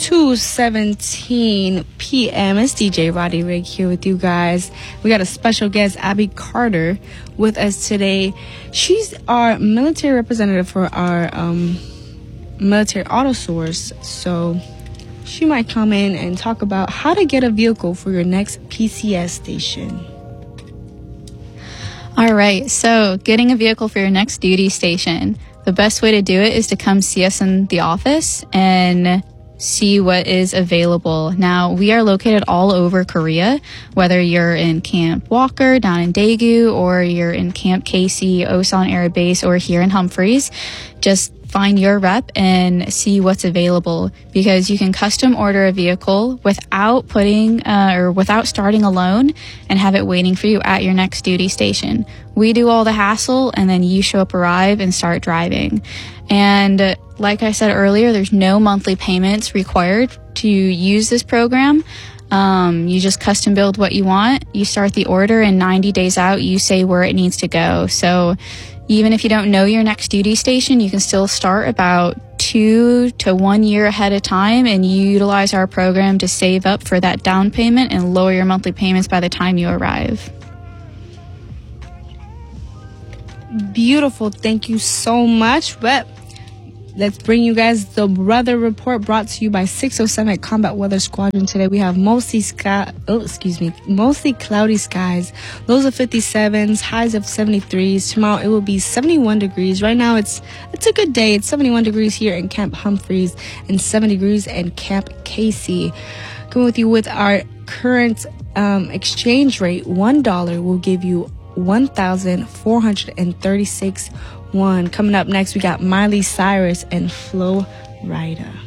2:17 p.m. It's DJ Roddy Rig here with you guys. We got a special guest, Abby Carter, with us today. She's our military representative for our military auto source. So she might come in and talk about how to get a vehicle for your next PCS station. All right, so getting a vehicle for your next duty station. The best way to do it is to come see us in the office and see what is available. Now, we are located all over Korea, whether you're in Camp Walker down in Daegu, or you're in Camp Casey, Osan Air Base, or here in Humphreys. Just find your rep and see what's available, because you can custom order a vehicle without without starting a loan and have it waiting for you at your next duty station. We do all the hassle, and then you arrive and start driving. And like I said earlier, there's no monthly payments required to use this program. You just custom build what you want. You start the order, and 90 days out, you say where it needs to go. So even if you don't know your next duty station, you can still start about 2 to 1 year ahead of time, and you utilize our program to save up for that down payment and lower your monthly payments by the time you arrive. Beautiful. Thank you so much. But let's bring you guys the weather report, brought to you by 607 Combat Weather Squadron. Today we have mostly cloudy skies. Lows of 57s, highs of 73s. Tomorrow it will be 71 degrees. Right now it's a good day. It's 71 degrees here in Camp Humphreys and 70 degrees in Camp Casey. Coming with you with our current exchange rate, $1 will give you 1,436 won. Coming up next, we got Miley Cyrus and Flo Rida.